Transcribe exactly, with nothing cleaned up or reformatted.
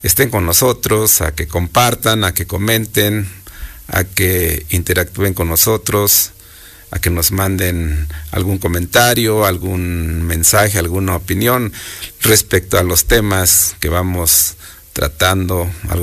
estén con nosotros, a que compartan, a que comenten, a que interactúen con nosotros, a que nos manden algún comentario, algún mensaje, alguna opinión respecto a los temas que vamos tratando,